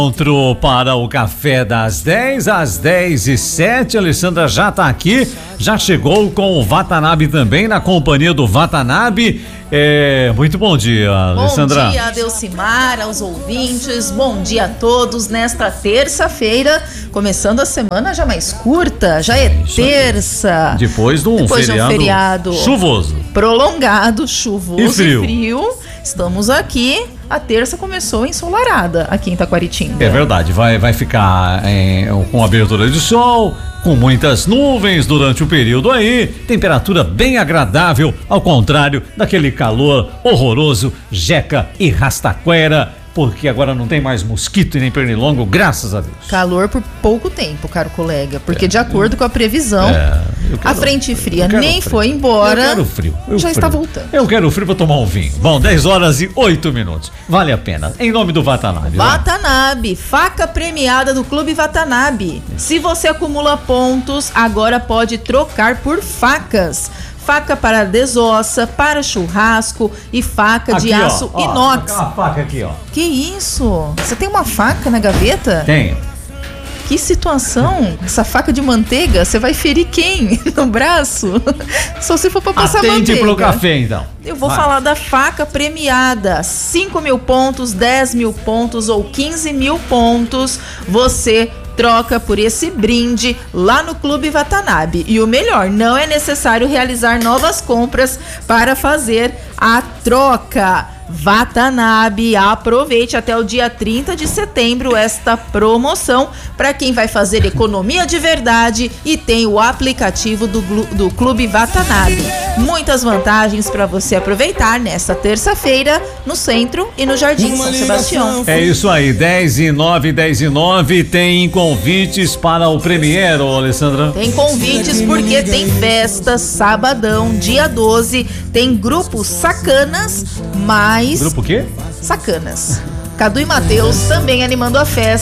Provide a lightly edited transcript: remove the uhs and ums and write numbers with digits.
Encontro para o café das 10 às 10h07. Alessandra já está aqui, já chegou com o Watanabe também, na companhia do Watanabe. Muito bom dia, Alessandra. Bom dia, Delcimar, aos ouvintes. Bom dia a todos nesta terça-feira, começando a semana já mais curta, já é terça. Depois de um feriado chuvoso. Prolongado, chuvoso e frio. Estamos aqui. A terça começou ensolarada aqui em Taquaritinga. É verdade, vai ficar com abertura de sol, com muitas nuvens durante o período aí, temperatura bem agradável, ao contrário daquele calor horroroso, jeca e rastaquera, porque agora não tem mais mosquito e nem pernilongo, graças a Deus. Calor por pouco tempo, caro colega, porque de acordo com a previsão, a frente fria nem foi embora. Eu quero frio. Está voltando. Eu quero frio para tomar um vinho. Bom, 10h08. Vale a pena. Em nome do Watanabe. Watanabe, faca premiada do Clube Watanabe. Se você acumula pontos, agora pode trocar por facas. Faca para desossa, para churrasco e faca de aço inox. Uma faca aqui, ó. Que isso? Você tem uma faca na gaveta? Tenho. Que situação? Essa faca de manteiga, você vai ferir quem? No braço? Só se for pra passar manteiga. Atende pro café, então. Eu vou falar da faca premiada. 5.000 pontos, 10.000 pontos ou 15.000 pontos. Você troca por esse brinde lá no Clube Watanabe. E o melhor, não é necessário realizar novas compras para fazer a troca. Watanabe, aproveite até o dia 30 de setembro esta promoção para quem vai fazer economia de verdade e tem o aplicativo do Clube Watanabe. Muitas vantagens para você aproveitar nesta terça-feira no centro e no Jardim São Sebastião. É isso aí, 10h09, tem convites para o Premiere, Alessandra? Tem convites porque tem festa, sabadão, dia 12, tem grupo Sacanas, mais... Grupo o quê? Sacanas. Cadu e Matheus também animando a festa.